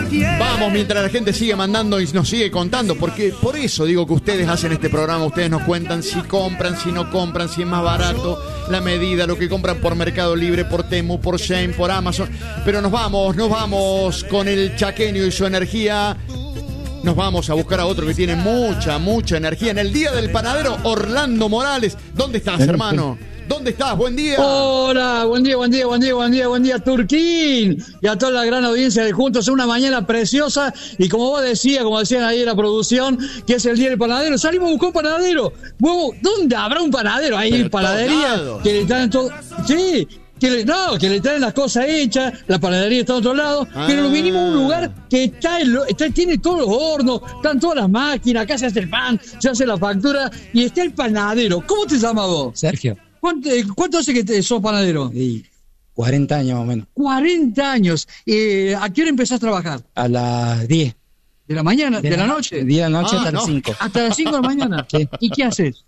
Vamos, mientras la gente sigue mandando y nos sigue contando, porque por eso digo que ustedes hacen este programa, ustedes nos cuentan si compran, si no compran, si es más barato, la medida, lo que compran por Mercado Libre, por Temu, por Shein, por Amazon. Pero nos vamos con el chaqueño y su energía. Nos vamos a buscar a otro que tiene mucha energía. En el Día del Panadero, Orlando Morales. ¿Dónde estás, hermano? ¿Dónde estás? Buen día. Hola, buen día, Turquín. Y a toda la gran audiencia de Juntos. Es una mañana preciosa. Y como decían ahí en la producción, que es el Día del Panadero. Salimos a buscar un panadero. ¿Dónde habrá un panadero? Ahí en panadería. Que le traen todo. Sí. Que le traen las cosas hechas, la panadería está a otro lado, pero nos vinimos a un lugar que tiene todos los hornos, están todas las máquinas, acá se hace el pan, se hace la factura, y está el panadero. ¿Cómo te llamas vos? Sergio. ¿Cuánto hace que sos panadero? 40 años más o menos. 40 años. ¿A qué hora empezás a trabajar? A las 10. ¿De la mañana? ¿De la noche? De la noche hasta las 5. ¿Hasta las 5 de la mañana? Sí. ¿Y qué haces?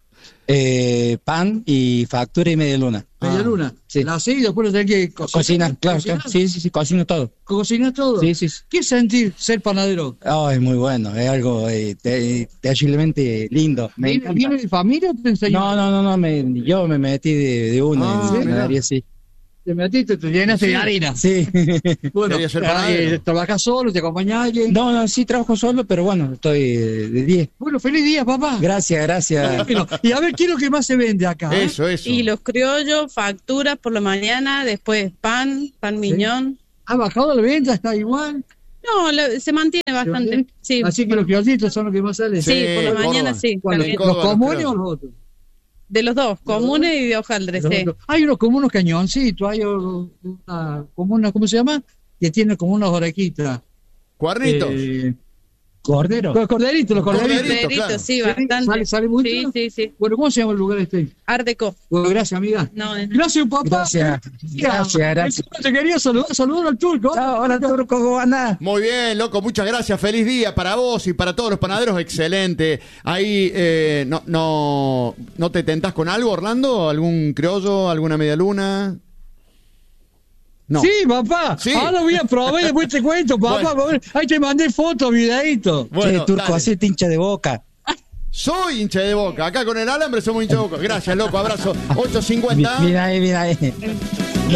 Pan y factura y media luna. ¿Media luna? Sí. ¿La hacés y después lo tenés que cocinar? Claro. Sí, cocino todo. ¿Cocinas todo? Sí. ¿Qué sentís ser panadero? Es muy bueno, es algo terriblemente lindo. ¿Viene de familia o te enseñó? No, yo me metí de una en panadería, sí. Te metiste, te llenaste de harina. Sí. Bueno, ¿trabajás solo? ¿Te acompaña alguien? No, sí trabajo solo, pero bueno, estoy de 10. Bueno, feliz día, papá. Gracias. Bueno, y a ver, ¿qué es lo que más se vende acá? Eso. Y los criollos, facturas por la mañana, después pan miñón. ¿Ha bajado la venta? ¿Está igual? No, se mantiene bastante. Sí. Así que los criollitos son los que más salen. Sí, por la mañana sí. ¿Los comunes o los otros? De los dos, comunes y de hojaldre, sí. Hay unos como unos cañoncitos, hay una comuna, ¿cómo se llama? Que tiene como unas orejitas. Cuernitos. Cordero. Los corderitos, claro. Sí, bastante. ¿Sale mucho? Sí. Bueno, ¿cómo se llama el lugar este? Art Deco. Bueno, gracias, amiga. Gracias, papá. Gracias. Te quería saludar al turco. Hola, turco, ¿cómo andás? Muy bien, loco, muchas gracias. Feliz día para vos y para todos los panaderos. Excelente. Ahí, ¿no te tentás con algo, Orlando? ¿Algún criollo, alguna media luna? No. Sí, papá. Sí. Ahora voy a probar y después te cuento, papá. Bueno. Ahí te mandé fotos, videíto. Bueno, turco, así te hincha de boca. Soy hincha de Boca. Acá con el alambre somos hincha de Boca. Gracias, loco. Abrazo. 8:50. Mira ahí.